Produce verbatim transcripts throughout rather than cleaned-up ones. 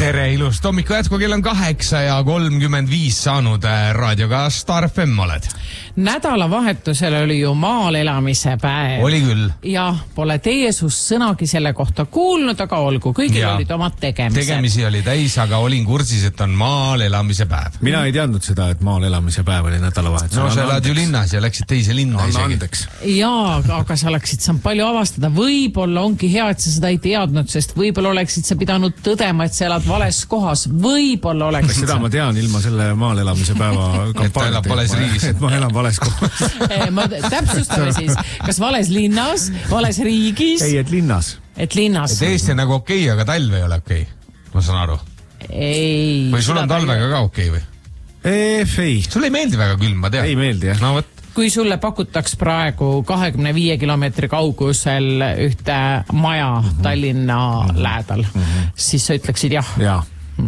tere, ilust hommiku jätku, kell on kaheksa ja kolmkümmend viis saanud raadioga Star F M oled. Nädalavahetusel oli ju maal elamise päev. Oli küll. Ja pole teie suust sõnagi selle kohta kuulnud, aga olgu, kõigil ja. olid omad tegemised. Tegemisi oli täis, aga olin kursis, et on maal elamise päev. Mina ei teadnud seda, et maal elamise päev oli nädalavahetusel. No sa elad ju linnas ja läksid teise linna Anna isegi. Andeks. Jaa, aga sa oleksid saanud palju avastada. Võib-olla ongi hea, et sa seda ei teadnud, sest võib-olla oleksid sa pidanud tõdema, et sa elad vales kohas. Võib-olla oleksid seda sa... ma tean ilma selle maal elamise päeva kampaania. Et vales riigis. Et ma elan vales kohas. ma täpsustame siis, kas vales linnas, vales riigis? Ei, et linnas. Et linnas. Et Eesti on nagu okei, okay, aga talv ei ole okei. Okay. Ma saan aru. Ei. Või sul on talvega ka okei okay, või? Eef, ei. Sul ei meeldi väga külm, ma tean. Ei meeldi, jah. No, võt. Kui sulle pakutaks praegu kahekümne viie kilomeetri kaugusel ühte maja mm-hmm. Tallinna mm-hmm. lähedal, mm-hmm. siis sa ütleksid jah. Jaa.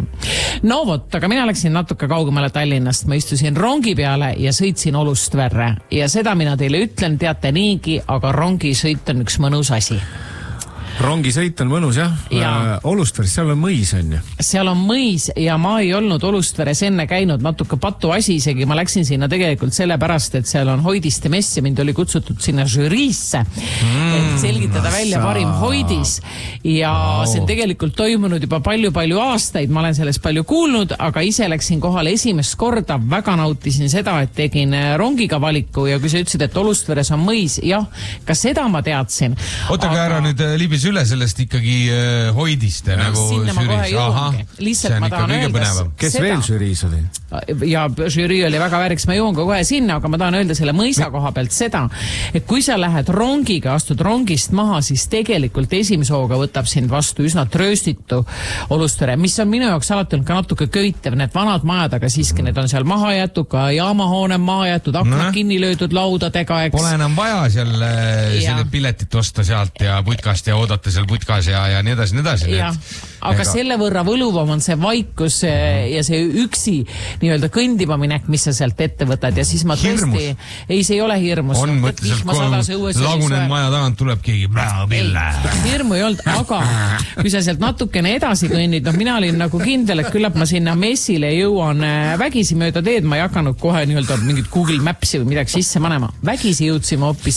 No vot, aga mina läksin natuke kaugemale Tallinnast, ma istusin rongi peale ja sõitsin Olustverre ja seda mina teile ütlen, teate niigi, aga rongisõit on üks mõnus asi. Rongisõit on mõnus, jah. Ja. Olustveres, seal on mõis, on ju. Seal on mõis ja ma ei olnud Olustveres enne käinud, natuke patu asi isegi. Ma läksin sinna tegelikult sellepärast, et seal on hoidiste mess ja mind oli kutsutud sinna žüriisse, mm, et selgitada välja parim hoidis. Ja wow. See on tegelikult toimunud juba palju-palju aastaid. Ma olen sellest palju kuulnud, aga ise läksin kohale esimest korda. Väga nautisin seda, et tegin rongiga valiku ja kui sa ütlesid, et Olustveres on mõis, jah, ka seda ma teadsin. Oota, aga ära nüüd libis üle sellest ikkagi äh, hoidiste ja, nagu žüriis. Lihtsalt ma tahan öelda kes seda. Veel žüriis oli? Ja žürii oli väga vääriks, ma jõuan ka kohe sinna, aga ma tahan öelda selle mõisa koha pealt seda, et kui sa lähed rongiga, astud rongist maha, siis tegelikult esimese hooga võtab sind vastu üsna trööstitu Olustvere, mis on minu jaoks alati olnud ka natuke köitev, need vanad majad, aga siiski need on seal maha jätud, ka jaamahoone maha jätud, aknad no. kinni löödud laudadega, eks. Pole enam vaja seal selle piletit osta sealt ja putkast ja oodata seal putkas ja, ja nii edasi, nii edasi. Ja, aga ega... selle võrra võluvam on see vaikus ja see üksi nii-öelda kõndiba minek, mis sa sealt ette võtad ja siis ma hirmus. tõesti, ei, see ei ole hirmus. On mõtleselt kolm lagunen maja tagant tuleb keegi pille. Hirmu ei olnud, aga kui sa sealt natukene edasi kõnnid, noh mina olin nagu kindel, et küllap ma sinna messile jõuan vägisi mööda teed, ma ei hakanud kohe nii-öelda mingit Google Mapsi või midagi sisse panema. Vägisi jõudsime hoopis